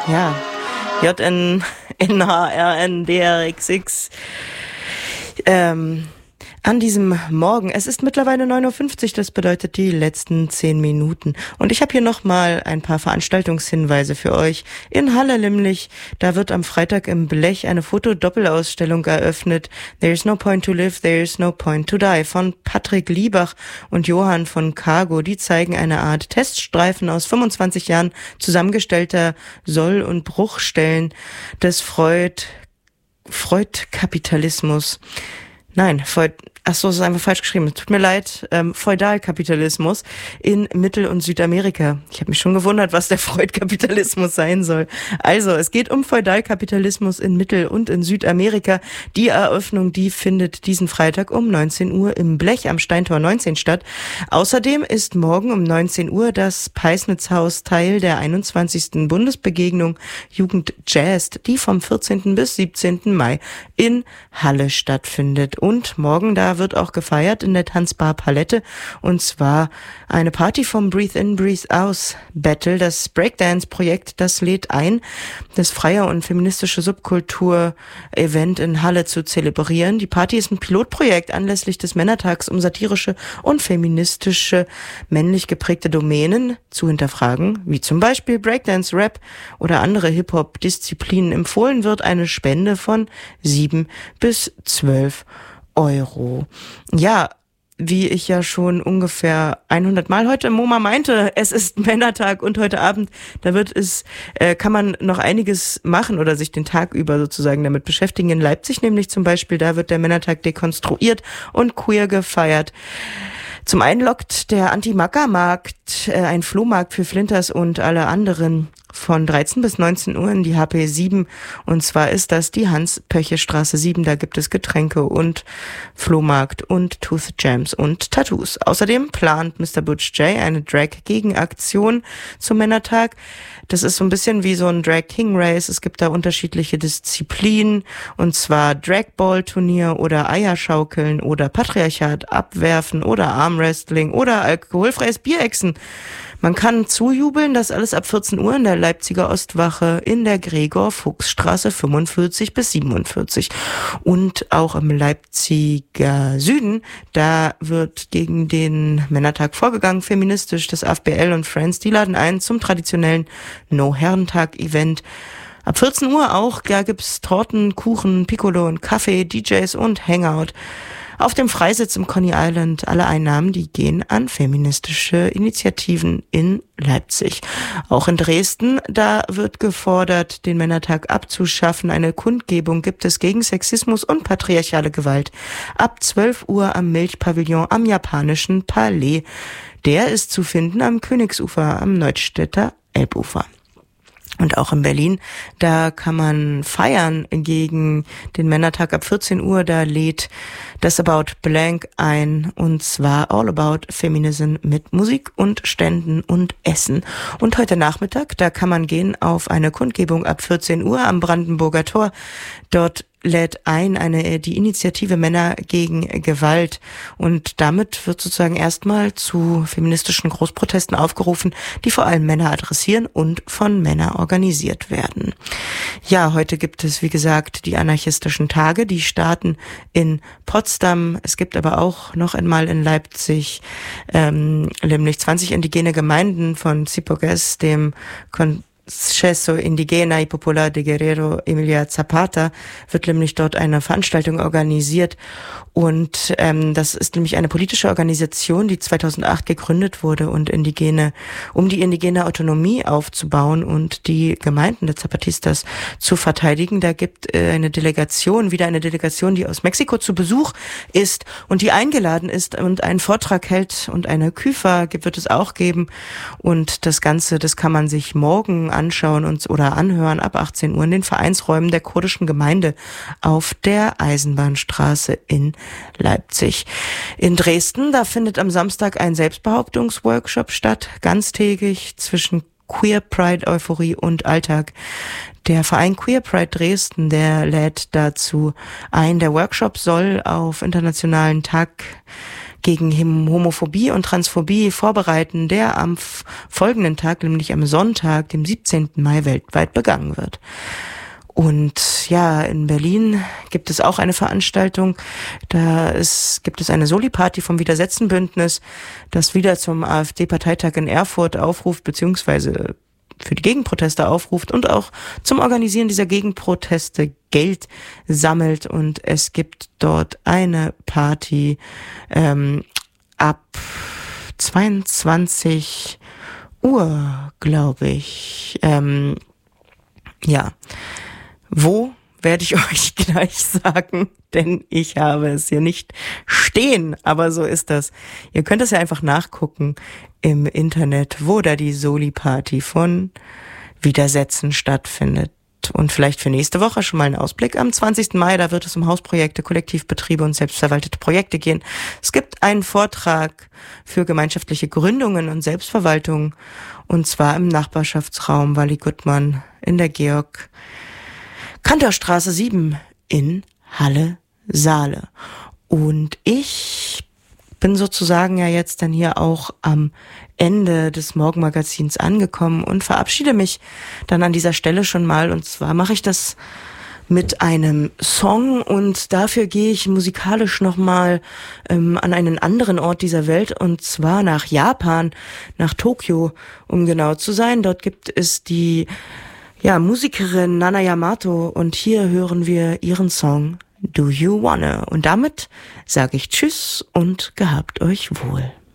Ja, JNNHRNDRXX. An diesem Morgen. Es ist mittlerweile 9:50 Uhr, das bedeutet die letzten 10 Minuten. Und ich habe hier nochmal ein paar Veranstaltungshinweise für euch. In Halle nämlich, da wird am Freitag im Blech eine Fotodoppelausstellung eröffnet. There's no point to live, there's no point to die von Patrick Liebach und Johann von Cargo. Die zeigen eine Art Teststreifen aus 25 Jahren zusammengestellter Soll- und Bruchstellen des Freud-Kapitalismus. Nein, es ist einfach falsch geschrieben. Tut mir leid. Feudalkapitalismus in Mittel- und Südamerika. Ich habe mich schon gewundert, was der Freud-Kapitalismus sein soll. Also, es geht um Feudalkapitalismus in Mittel- und in Südamerika. Die Eröffnung, die findet diesen Freitag um 19 Uhr im Blech am Steintor 19 statt. Außerdem ist morgen um 19 Uhr das Peisnitzhaus Teil der 21. Bundesbegegnung Jugend Jazz, die vom 14. bis 17. Mai in Halle stattfindet. Und morgen, da wird auch gefeiert in der Tanzbar Palette, und zwar eine Party vom Breathe In, Breathe Out Battle. Das Breakdance-Projekt, das lädt ein, das freie und feministische Subkultur-Event in Halle zu zelebrieren. Die Party ist ein Pilotprojekt anlässlich des Männertags, um satirische und feministische, männlich geprägte Domänen zu hinterfragen, wie zum Beispiel Breakdance, Rap oder andere Hip-Hop-Disziplinen. Empfohlen wird eine Spende von 7 bis 12 Euro. Ja, wie ich ja schon ungefähr 100 Mal heute im MoMA meinte, es ist Männertag und heute Abend, kann man noch einiges machen oder sich den Tag über sozusagen damit beschäftigen. In Leipzig nämlich zum Beispiel, da wird der Männertag dekonstruiert und queer gefeiert. Zum einen lockt der Anti-Macker-Markt, ein Flohmarkt für Flinters und alle anderen, von 13 bis 19 Uhr in die HP 7. Und zwar ist das die Hans-Pöche-Straße 7. Da gibt es Getränke und Flohmarkt und Tooth Jams und Tattoos. Außerdem plant Mr. Butch J eine Drag-Gegenaktion zum Männertag. Das ist so ein bisschen wie so ein Drag King Race. Es gibt da unterschiedliche Disziplinen, und zwar Dragball-Turnier oder Eierschaukeln oder Patriarchat abwerfen oder Armwrestling oder alkoholfreies Bierechsen. Man kann zujubeln, das alles ab 14 Uhr in der Leipziger Ostwache in der Gregor-Fuchs-Straße 45 bis 47. Und auch im Leipziger Süden, da wird gegen den Männertag vorgegangen, feministisch. Das AfBL und Friends, die laden ein zum traditionellen No-Herrentag-Event. Ab 14 Uhr auch, da gibt's Torten, Kuchen, Piccolo und Kaffee, DJs und Hangout. Auf dem Freisitz im Coney Island, alle Einnahmen, die gehen an feministische Initiativen in Leipzig. Auch in Dresden, da wird gefordert, den Männertag abzuschaffen. Eine Kundgebung gibt es gegen Sexismus und patriarchale Gewalt. Ab 12 Uhr am Milchpavillon am Japanischen Palais. Der ist zu finden am Königsufer, am Neustädter Elbufer. Und auch in Berlin, da kann man feiern gegen den Männertag ab 14 Uhr. Da lädt das About Blank ein, und zwar All About Feminism mit Musik und Ständen und Essen. Und heute Nachmittag, da kann man gehen auf eine Kundgebung ab 14 Uhr am Brandenburger Tor. Dort lädt ein die Initiative Männer gegen Gewalt, und damit wird sozusagen erstmal zu feministischen Großprotesten aufgerufen, die vor allem Männer adressieren und von Männern organisiert werden. Ja, heute gibt es, wie gesagt, die anarchistischen Tage, die starten in Potsdam. Es gibt aber auch noch einmal in Leipzig nämlich 20 indigene Gemeinden von Zipogues, dem Congreso Indigena y Popular de Guerrero Emilia Zapata, wird nämlich dort eine Veranstaltung organisiert, und das ist nämlich eine politische Organisation, die 2008 gegründet wurde, um die indigene Autonomie aufzubauen und die Gemeinden der Zapatistas zu verteidigen. Da gibt wieder eine Delegation, die aus Mexiko zu Besuch ist und die eingeladen ist und einen Vortrag hält, und eine Küfer wird es auch geben, und das Ganze, das kann man sich morgen anschauen oder anhören ab 18 Uhr in den Vereinsräumen der kurdischen Gemeinde auf der Eisenbahnstraße in Leipzig. In Dresden, da findet am Samstag ein Selbstbehauptungsworkshop statt, ganztägig zwischen Queer Pride Euphorie und Alltag. Der Verein Queer Pride Dresden, der lädt dazu ein. Der Workshop soll auf Internationalen Tag gegen Homophobie und Transphobie vorbereiten, der am folgenden Tag, nämlich am Sonntag, dem 17. Mai, weltweit begangen wird. Und ja, in Berlin gibt es auch eine Veranstaltung. Gibt es eine Soli-Party vom Widersetzen-Bündnis, das wieder zum AfD-Parteitag in Erfurt aufruft, beziehungsweise für die Gegenproteste aufruft und auch zum Organisieren dieser Gegenproteste Geld sammelt. Und es gibt dort eine Party ab 22 Uhr, glaube ich. Ja. Wo, werde ich euch gleich sagen, denn ich habe es hier nicht stehen, aber so ist das. Ihr könnt es ja einfach nachgucken im Internet, wo da die Soli-Party von Widersetzen stattfindet. Und vielleicht für nächste Woche schon mal ein Ausblick. Am 20. Mai, da wird es um Hausprojekte, Kollektivbetriebe und selbstverwaltete Projekte gehen. Es gibt einen Vortrag für gemeinschaftliche Gründungen und Selbstverwaltung, und zwar im Nachbarschaftsraum Walli Gutmann in der Georg-Kantor-Straße 7 in Halle-Saale. Und ich bin sozusagen ja jetzt dann hier auch am Ende des Morgenmagazins angekommen und verabschiede mich dann an dieser Stelle schon mal. Und zwar mache ich das mit einem Song, und dafür gehe ich musikalisch nochmal an einen anderen Ort dieser Welt, und zwar nach Japan, nach Tokio, um genau zu sein. Dort gibt es die Musikerin Nana Yamato, und hier hören wir ihren Song Do You Wanna? Und damit sage ich Tschüss und gehabt euch wohl.